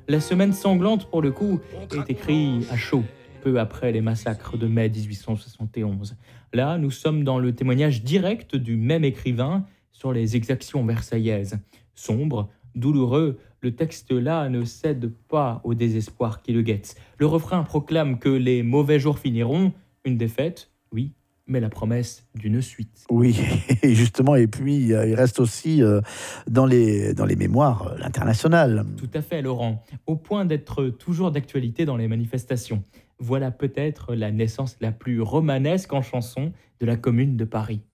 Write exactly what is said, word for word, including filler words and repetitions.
La semaine sanglante, pour le coup, est écrite à chaud, peu après les massacres de mai mille huit cent soixante et onze. Là, nous sommes dans le témoignage direct du même écrivain sur les exactions versaillaises. Sombre, douloureux, le texte-là ne cède pas au désespoir qui le guette. Le refrain proclame que les mauvais jours finiront, une défaite, oui, mais la promesse d'une suite. Oui, et justement, et puis euh, il reste aussi euh, dans, les, dans les mémoires euh, l'international. Tout à fait, Laurent, au point d'être toujours d'actualité dans les manifestations. Voilà peut-être la naissance la plus romanesque en chanson de la Commune de Paris.